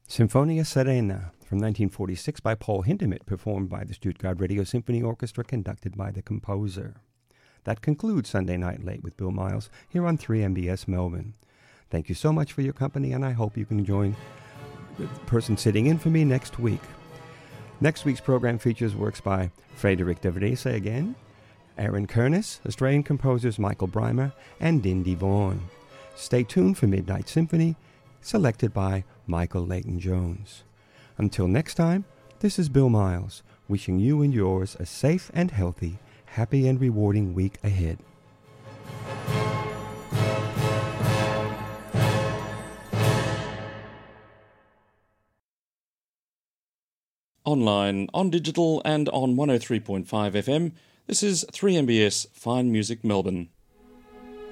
Sinfonia Serena from 1946 by Paul Hindemith, performed by the Stuttgart Radio Symphony Orchestra, conducted by the composer. That concludes Sunday Night Late with Bill Miles here on 3MBS Melbourne. Thank you so much for your company, and I hope you can join the person sitting in for me next week. Next week's program features works by Frédéric de Vrese again, Aaron Kernis, Australian composers Michael Breimer, and Dindy Vaughan. Stay tuned for Midnight Symphony, selected by Michael Leighton Jones. Until next time, this is Bill Miles, wishing you and yours a safe and healthy, happy and rewarding week ahead. Online, on digital and on 103.5 FM, this is 3MBS Fine Music Melbourne.